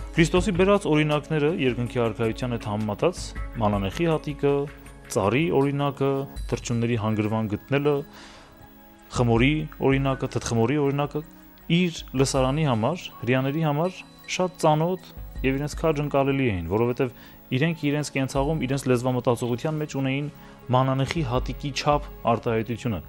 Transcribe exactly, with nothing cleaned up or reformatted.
Քրիստոսի բերած օրինակները երկնքի արքայության հետ համեմատած մանանեխի հատիկը, ծառի օրինակը, թռչունների հանգրվան գտնելը, խմորի օրինակը, թթխմորի օրինակը իր լսարանի համար, հрьяաների համար շատ ծանոթ եւ իրենց քաջ ընկալելի էին, որովհետեւ իրենք իրենց կենցաղում, իրենց լեզվամտածողության մեջ ունեին մանանեխի հատիկի չափ արտահայտությունը,